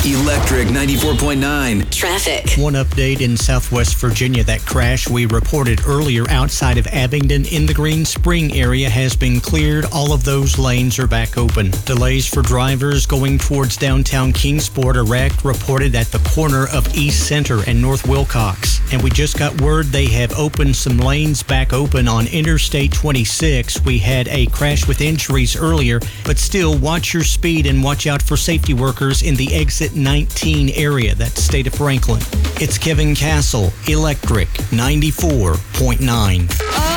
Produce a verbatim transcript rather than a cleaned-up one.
Electric ninety-four point nine. Traffic. One update in Southwest Virginia. That crash we reported earlier outside of Abingdon in the Green Spring area has been cleared. All of those lanes are back open. Delays for drivers going towards downtown Kingsport. A wreck reported at the corner of East Center and North Wilcox. And we just got word they have opened some lanes back open on Interstate twenty-six. We had a crash with injuries earlier, but still watch your speed and watch out for safety workers in the exit nineteen area. That's state of Franklin. It's Kevin Castle, Electric ninety-four point nine.